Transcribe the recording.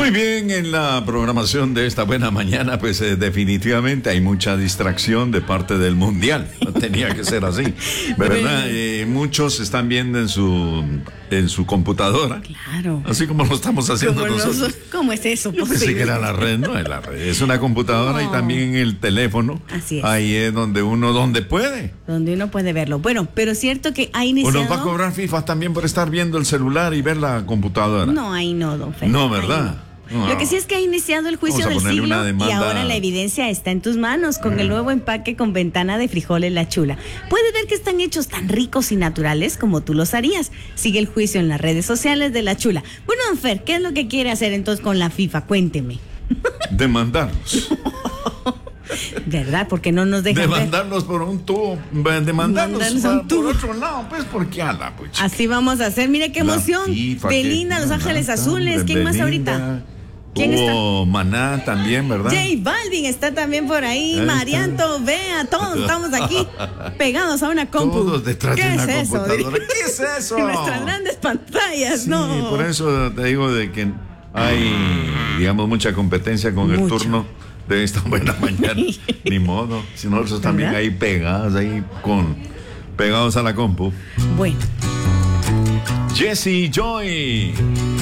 Muy bien, en la programación de esta buena mañana, pues definitivamente hay mucha distracción de parte del mundial. No tenía que ser así, ¿verdad? Muchos están viendo en su computadora. Claro. Así como lo estamos haciendo nosotros. ¿Cómo es eso Yo pensé que era la red, no es la red. Es una computadora y también el teléfono. Así es. Ahí es donde puede. Donde uno puede verlo. Bueno, pero es cierto que ha iniciado... ¿O nos va a cobrar FIFA también por estar viendo el celular y ver la computadora? No, ahí no, don Fede. No, ¿verdad? No. Lo que sí es que ha iniciado el juicio del siglo y ahora la evidencia está en tus manos con el nuevo empaque con ventana de frijoles La Chula. Puedes ver que están hechos tan ricos y naturales como tú los harías. Sigue el juicio en las redes sociales de La Chula. Bueno, don Fer, ¿qué es lo que quiere hacer entonces con la FIFA? Cuénteme. Demandarlos. ¿Verdad? Porque no nos dejan demandarlos por un tubo, demandarlos por otro lado, pues, porque ala, pues. Así vamos a hacer. Mire qué emoción. FIFA, Belinda, Los Ángeles Azules. ¿Quién más ahorita? ¿Quién está? Maná también, ¿verdad? J Balvin está también por ahí. Marianto, vea, todos estamos aquí pegados a una compu. Todos detrás de una computadora. ¿Qué es eso? En nuestras grandes pantallas, sí, no. Por eso te digo de que hay, digamos, mucha competencia con el turno de esta buena mañana. Ni modo. Si nosotros también ahí pegados, pegados a la compu. Bueno. Jessie Joy.